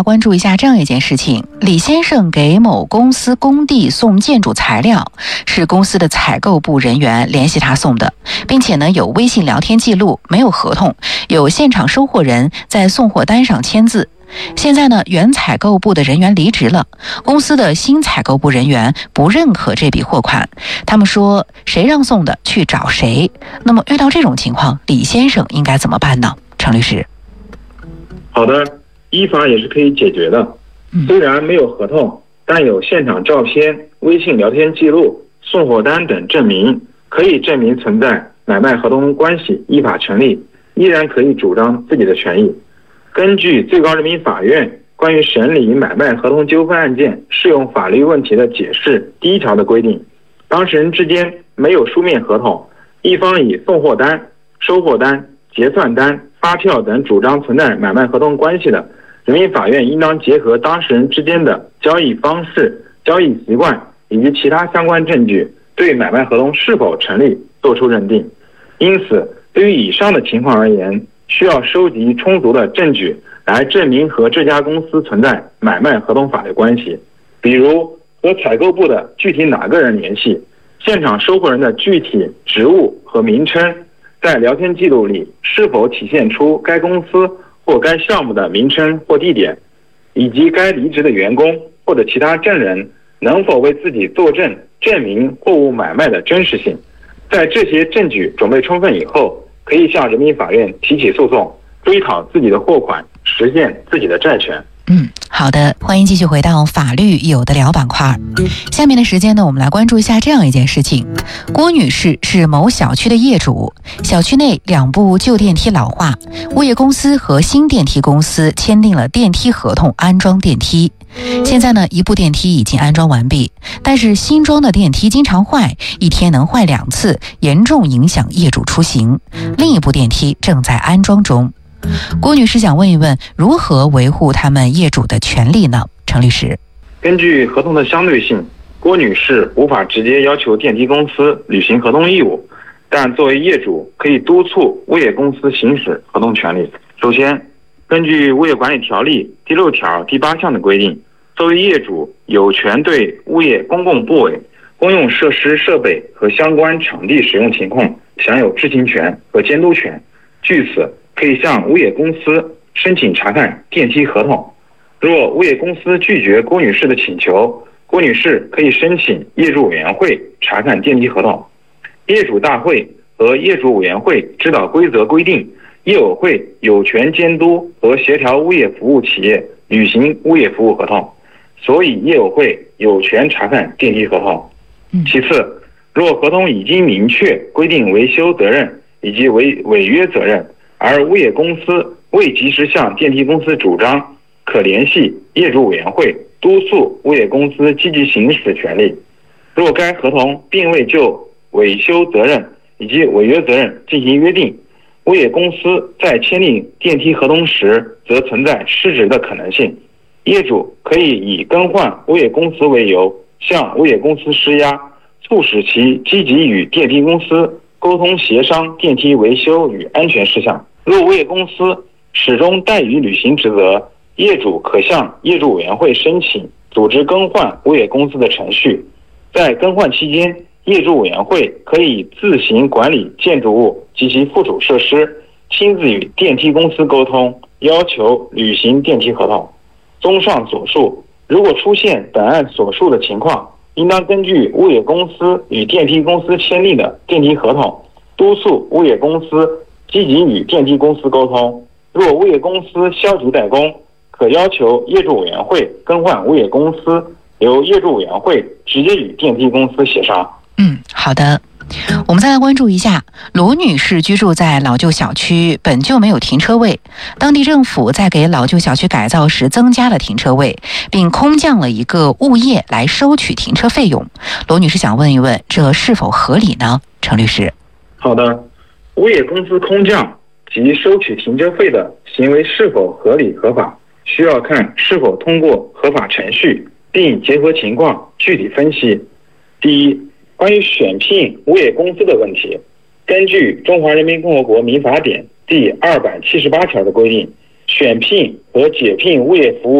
来关注一下这样一件事情：李先生给某公司工地送建筑材料，是公司的采购部人员联系他送的，并且呢有微信聊天记录，没有合同，有现场收货人在送货单上签字。现在呢，原采购部的人员离职了，公司的新采购部人员不认可这笔货款，他们说谁让送的去找谁。那么遇到这种情况，李先生应该怎么办呢？程律师。 好的，依法也是可以解决的。虽然没有合同，但有现场照片、微信聊天记录、送货单等证明，可以证明存在买卖合同关系，依法成立，依然可以主张自己的权益。根据最高人民法院关于审理买卖合同纠纷案件适用法律问题的解释第1条的规定，当事人之间没有书面合同，一方以送货单、收货单、结算单、发票等主张存在买卖合同关系的，人民法院应当结合当事人之间的交易方式、交易习惯以及其他相关证据，对买卖合同是否成立作出认定。因此，对于以上的情况而言，需要收集充足的证据来证明和这家公司存在买卖合同法律关系，比如和采购部的具体哪个人联系，现场收货人的具体职务和名称，在聊天记录里是否体现出该公司或该项目的名称或地点，以及该离职的员工或者其他证人能否为自己作证证明货物买卖的真实性。在这些证据准备充分以后，可以向人民法院提起诉讼，追讨自己的货款，实现自己的债权。 好的，欢迎继续回到法律有的聊板块。下面的时间呢，我们来关注一下这样一件事情。郭女士是某小区的业主，小区内2部旧电梯老化，物业公司和新电梯公司签订了电梯合同，安装电梯。现在呢，1部电梯已经安装完毕，但是新装的电梯经常坏，一天能坏2次，严重影响业主出行。另一部电梯正在安装中。郭女士想问一问，如何维护他们业主的权利呢？程律师。 根据合同的相对性，郭女士无法直接要求电梯公司履行合同义务，但作为业主可以督促物业公司行使合同权利。首先，根据物业管理条例第6条第8项的规定，作为业主有权对物业公共部委、公用设施设备和相关场地使用情况享有知情权和监督权。据此，可以向物业公司申请查看电梯合同。若物业公司拒绝郭女士的请求，郭女士可以申请业主委员会查看电梯合同。业主大会和业主委员会指导规则规定，业委会有权监督和协调物业服务企业履行物业服务合同，所以业委会有权查看电梯合同。其次，若合同已经明确规定维修责任以及违约责任，而物业公司未及时向电梯公司主张，可联系业主委员会督促物业公司积极行使权利。若该合同并未就维修责任以及违约责任进行约定，物业公司在签订电梯合同时则存在失职的可能性。业主可以以更换物业公司为由，向物业公司施压，促使其积极与电梯公司沟通协商电梯维修与安全事项。若物业公司始终怠于履行职责，业主可向业主委员会申请组织更换物业公司的程序。在更换期间，业主委员会可以自行管理建筑物及其附属设施，亲自与电梯公司沟通，要求履行电梯合同。综上所述，如果出现本案所述的情况，应当根据物业公司与电梯公司签订的电梯合同，督促物业公司积极与电梯公司沟通。若物业公司消极怠工，可要求业主委员会更换物业公司，由业主委员会直接与电梯公司协商。 好的。我们再来关注一下，罗女士居住在老旧小区，本就没有停车位，当地政府在给老旧小区改造时增加了停车位，并空降了一个物业来收取停车费用。罗女士想问一问，这是否合理呢？程律师。 好的，物业公司空降及收取停车费的行为是否合理合法，需要看是否通过合法程序，并结合情况具体分析。第一，关于选聘物业公司的问题，根据《中华人民共和国民法典》第278条的规定，选聘和解聘物业服务